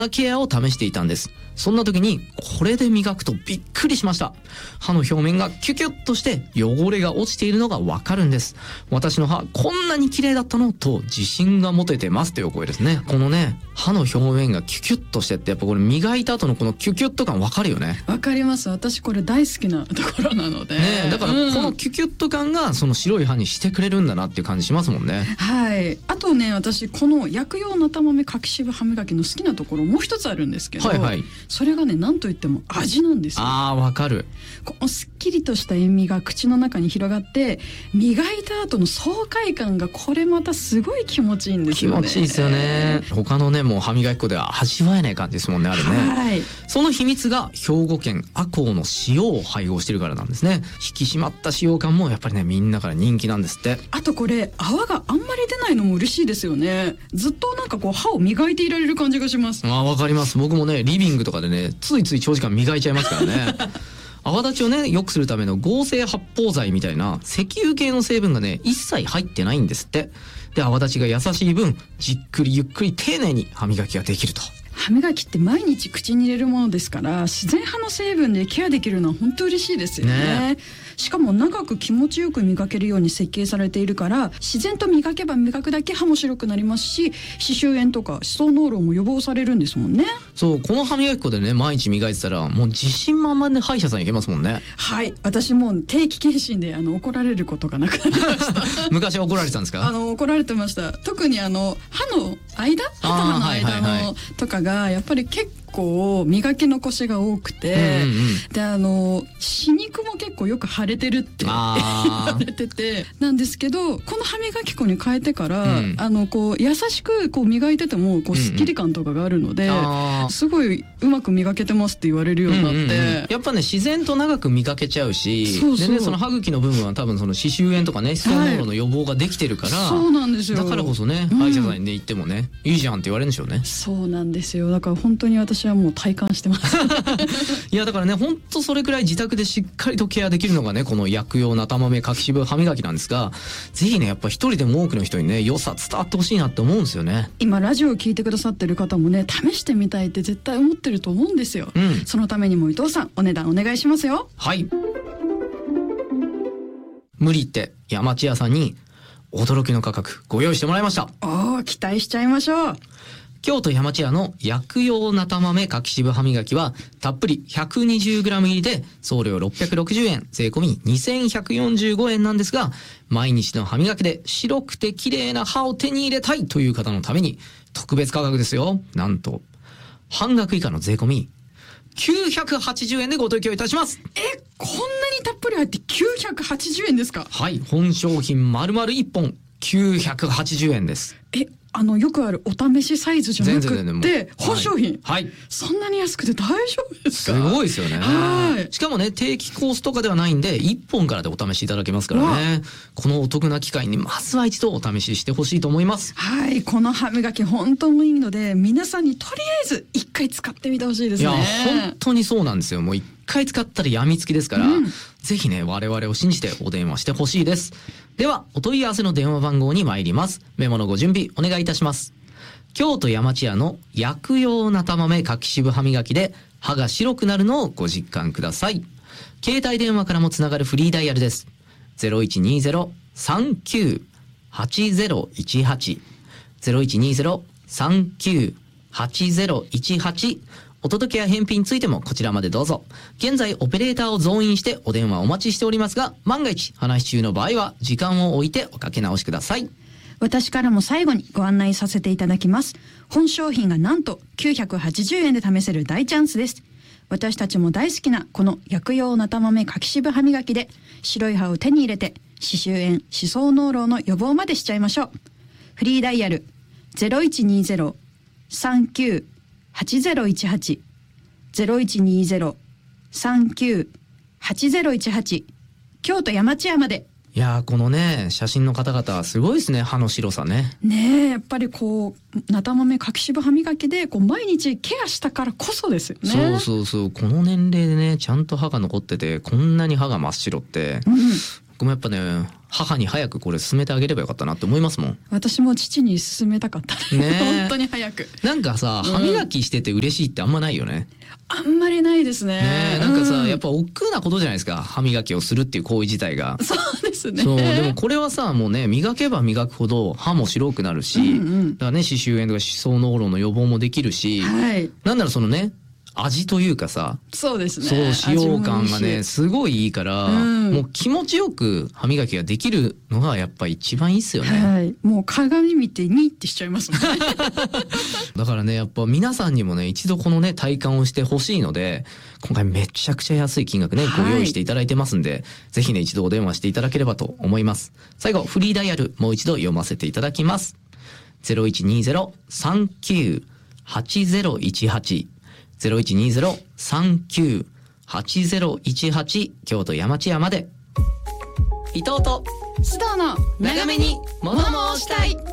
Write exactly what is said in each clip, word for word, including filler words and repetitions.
ケアを試していたんです。そんな時にこれで磨くとびっくりしました。歯の表面がキュキュッとして汚れが落ちているのがわかるんです。私の歯こんなに綺麗だったのと自信が持ててますという声ですね。このね、歯の表面がキュキュッとしてってやっぱこれ磨いた後のこのキュキュッと感わかるよね。 わかります。私これ大好きなところなので、 ね、だからこのキュキュッと感がその白い歯にしてくれるんだなっていう感じしますもんね。 はい。あとね、私この薬用なたまめ柿渋歯磨きの好きなところもう一つあるんですけど、はいはい、それがね、なんといっても味なんですよ。 あー、わかる。 このすっきりとした塩味が口の中に広がって磨いた後の爽快感がこれまたすごい気持ちいいんですよね。 気持ちいいですよね。他のね、もう歯磨き粉では味わえない感じですもんね、あれね。はい。その秘密が兵庫県赤穂の塩を配合してるからなんですね。引き締まった塩感もやっぱりね、みんなから人気なんですって。 あとこれ泡があんまり出ないのも嬉しいですよね。ずっとなんかこう歯を磨いていられる感じがします。 あ、わかります。僕もね、リビングとかでね、ついつい長時間磨いちゃいますからね。泡立ちをね、良くするための合成発泡剤みたいな石油系の成分がね、一切入ってないんですって。で、泡立ちが優しい分、じっくりゆっくり丁寧に歯磨きができると。 歯磨きって毎日口に入れるものですから、自然派の成分でケアできるのは本当嬉しいですよね。ね、しかも長く気持ちよく磨けるように設計されているから、自然と磨けば磨くだけ歯も白くなりますし、歯周炎とか歯槽膿漏も予防されるんですもんね。 そう、この歯磨き粉でね、毎日磨いてたらもう自信満々で歯医者さん行けますもんね。 はい、私も定期検診であの怒られることがなくなりました昔は怒られてたんですか？ あの怒られてました。特にあの歯の間、歯と歯の間のとかがやっぱり結構磨き残しが多くて、うんうんうん、であの歯肉も結構よく腫れてるって言われててなんですけど、この歯磨き粉に変えてから、うん、あのこう優しくこう磨いててもこうスッキリ感とかがあるので、うんうん、すごいうまく磨けてますって言われるようになって、うんうんうん、 やっぱね、自然と長く磨けちゃうし、そうそう、でね、その歯茎の部分は多分その歯周炎とかね、歯槽膿漏の予防ができてるから、はい、 そうなんですよ。 だからこそね、歯医者さんに、ね、行ってもね、いいじゃんって言われるんでしょうね。 そうなんですよ。だから本当に私はもう体感してますいや、だからね、ほんとそれくらい自宅でしっかりとケアできるのがね、この薬用なたまめ柿渋歯磨きなんですが、ぜひね、やっぱ一人でも多くの人にね、良さ伝わってほしいなって思うんですよね。 今ラジオを聞いてくださってる方もね、試してみたいって絶対思ってると思うんですよ、うん、そのためにも伊藤さん、お値段お願いしますよ。 はい、無理って山千屋さんに驚きの価格ご用意してもらいました。 おー、期待しちゃいましょう。 京都山千屋の薬用なたまめ柿渋歯磨きはたっぷり ひゃくにじゅうグラム 入りで送料ろっぴゃくろくじゅうえん、税込みにせんひゃくよんじゅうごえんなんですが、毎日の歯磨きで白くて綺麗な歯を手に入れたいという方のために特別価格ですよ。なんと半額以下の税込みきゅうひゃくはちじゅうえんでご提供いたします。 え、こんなにたっぷり入ってきゅうひゃくはちじゅうえんですか？ はい、本商品丸々いっぽんきゅうひゃくはちじゅうえんです。 え、あのよくあるお試しサイズじゃなくって本商品、はい、はい、そんなに安くて大丈夫ですか？ すごいですよね。はい。しかもね、定期コースとかではないんでいっぽんからでお試しいただけますからね。このお得な機会にまずは一度お試ししてほしいと思います。 はい、この歯磨き本当にいいので、皆さんにとりあえず一回使ってみてほしいですね。いや、 本当にそうなんですよ。もう一回使ったらやみつきですから、うん、ぜひね、我々を信じてお電話してほしいです。ではお問い合わせの電話番号に参ります。メモのご準備お願いいたします。京都山千屋の薬用なたまめ柿渋歯磨きで歯が白くなるのをご実感ください。携帯電話からもつながるフリーダイヤルです。 ゼロいちにゼロ さんきゅう はちゼロいちはち ゼロいちにゼロ さんきゅう はちゼロいちはち、お届けや返品についてもこちらまでどうぞ。現在オペレーターを増員してお電話お待ちしておりますが、万が一話し中の場合は時間を置いておかけ直しください。 私からも最後にご案内させていただきます。本商品がなんときゅうひゃくはちじゅうえんで試せる大チャンスです。私たちも大好きなこの薬用なたまめ柿渋歯磨きで白い歯を手に入れて歯周炎、歯槽膿漏の予防までしちゃいましょう。フリーダイヤル ゼロいちにゼロ さんきゅう はちゼロいちはち ゼロいちにゼロ さんきゅう はちゼロいちはち、京都山千屋まで。 いやー、このね、写真の方々すごいですね、歯の白さね。 ねえ、やっぱりこうなたまめ柿渋歯磨きでこう毎日ケアしたからこそですよね。 そうそうそう、この年齢でね、ちゃんと歯が残っててこんなに歯が真っ白って、うん、僕もやっぱね、 母に早くこれ進めてあげればよかったなって思いますもん。 私も父に勧めたかったね本当に早く。 なんかさ、歯磨きしてて嬉しいってあんまないよね。 あんまりないですね。 ねなんかさ、 うん、 やっぱ億劫なことじゃないですか、歯磨きをするっていう行為自体が。 そうですね。 そうでもこれはさ、もうね磨けば磨くほど歯も白くなるし、 うんうん、 だからね歯周炎とか歯槽膿漏の予防もできるし、 はい、 なんだろうそのね味というかさ、 そうですね。 そう使用感がねすごいいいから、うん、もう気持ちよく歯磨きができるのがやっぱ一番いいっすよね。 はい、もう鏡見てニーってしちゃいますもんね。 だからねやっぱ皆さんにもね一度このね体感をしてほしいので、今回めちゃくちゃ安い金額ねご用意していただいてますんで、はい、ぜひね一度お電話していただければと思います。最後フリーダイヤルもう一度読ませていただきます。 ゼロいちにゼロ さんきゅう はちゼロいちはち ゼロいちにゼロ さんきゅう はちゼロいちはち 京都山千屋まで。伊藤と須藤の長めに物申したい。や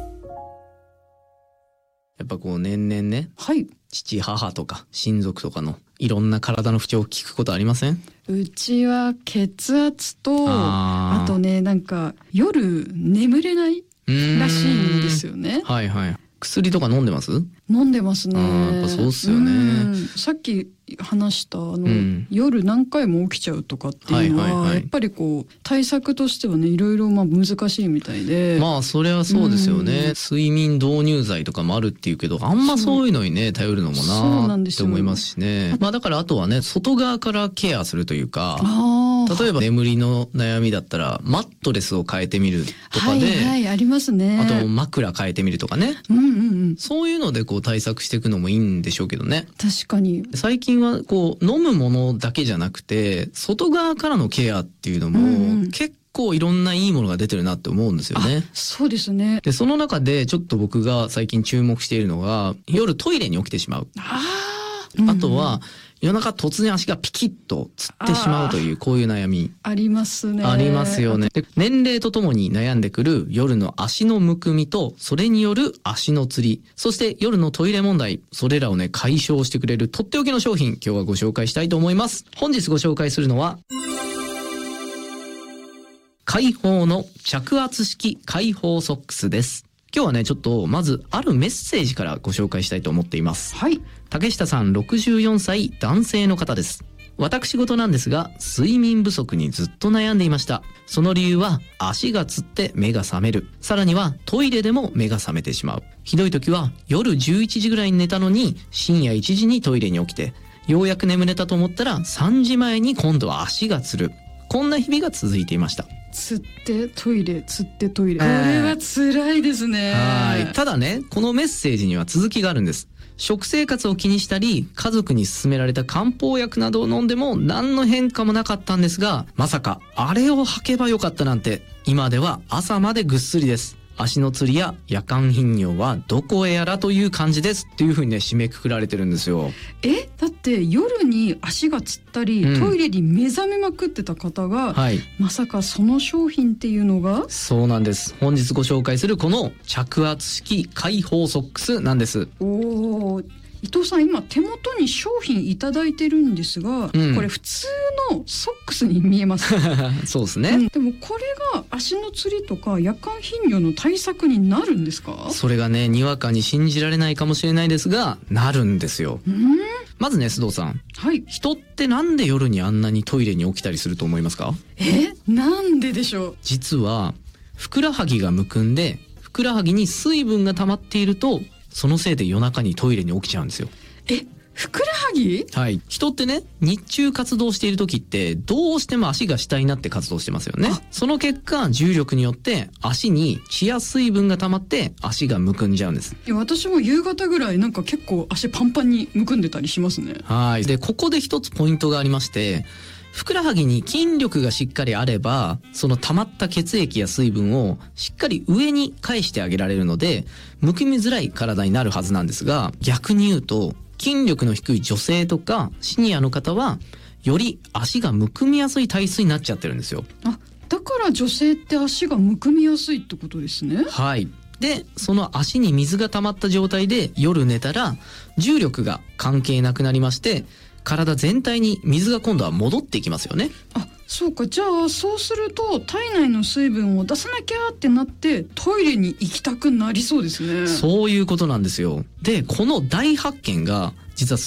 っぱこう年々ね、 はい、 父母とか親族とかのいろんな体の不調を聞くことありません？ うちは血圧と あ, あとねなんか夜眠れないらしいんですよね。 はいはい。薬とか飲んでます？ 飲んでますね。 やっぱそうっすよね。 さっき話したあの、 うん、 夜何回も起きちゃうとかっていうのは、はいはいはい、やっぱりこう対策としてはねいろいろまあ難しいみたいで。まあそれはそうですよね。睡眠導入剤とかもあるっていうけど、あんまそういうのにね頼るのもなって思いますしね。まあだからあとはね外側からケアするというか、例えば眠りの悩みだったらマットレスを変えてみるとかで、 はいはい、ありますね。 あと枕変えてみるとかね、 うんうんうん、 そういうのでこう対策していくのもいいんでしょうけどね。 確かに最近はこう飲むものだけじゃなくて外側からのケアっていうのも結構いろんないいものが出てるなって思うんですよね。 あ、そうですね。 でその中でちょっと僕が最近注目しているのが夜トイレに起きてしまう。 あ、 あとは夜中突然足がピキッとつってしまうというこういう悩みありますね。 ありますよね。で年齢とともに悩んでくる夜の足のむくみとそれによる足のつり、そして夜のトイレ問題、それらをね解消してくれるとっておきの商品、今日はご紹介したいと思います。本日ご紹介するのは開放の着圧式開放ソックスです。今日はねちょっとまずあるメッセージからご紹介したいと思っています。 はい。 竹下さんろくじゅうよんさい男性の方です。私事なんですが睡眠不足にずっと悩んでいました。その理由は足がつって目が覚める、さらにはトイレでも目が覚めてしまう。ひどい時は夜じゅういちじぐらいに寝たのに深夜いちじにトイレに起きて、ようやく眠れたと思ったらさんじまえに今度は足がつる。こんな日々が続いていました。 つってトイレつってトイレ、これは辛いですね。 はい。ただねこのメッセージには続きがあるんです。食生活を気にしたり家族に勧められた漢方薬などを飲んでも何の変化もなかったんですが、まさかあれを吐けばよかったなんて。今では朝までぐっすりです。足のつりや夜間頻尿はどこへやらという感じですっていう風にね締めくくられてるんですよ。 え、だって夜に足がつったり、うん、トイレに目覚めまくってた方が、はい、まさかその商品っていうのが。 そうなんです。本日ご紹介するこの着圧式開放ソックスなんです。 おー、伊藤さん今手元に商品いただいてるんですが、うん、これ普通のソックスに見えますそうですね、 うん、でもこれが足のつりとか夜間頻尿の対策になるんですか？ それがねにわかに信じられないかもしれないですがなるんですよ。 うんまずね須藤さん、 はい、 人ってなんで夜にあんなにトイレに起きたりすると思いますか？ え、なんででしょう？ 実はふくらはぎがむくんでふくらはぎに水分が溜まっているとそのせいで夜中にトイレに起きちゃうんですよ。 え、ふくらはぎ？ はい。人ってね日中活動している時ってどうしても足が下になって活動してますよね。その結果重力によって足に血や水分が溜まって足がむくんじゃうんです。 いや私も夕方ぐらいなんか結構足パンパンにむくんでたりしますね。 はい。でここで一つポイントがありまして、ふくらはぎに筋力がしっかりあればその溜まった血液や水分をしっかり上に返してあげられるのでむくみづらい体になるはずなんですが、逆に言うと筋力の低い女性とかシニアの方はより足がむくみやすい体質になっちゃってるんですよ。 あ、だから女性って足がむくみやすいってことですね。 はい。でその足に水が溜まった状態で夜寝たら重力が関係なくなりまして体全体に水が今度は戻っていきますよね。 あ、 そうか、じゃあそうすると体内の水分を出さなきゃってなってトイレに行きたくなりそうですね。 そういうことなんですよ。でこの大発見が実は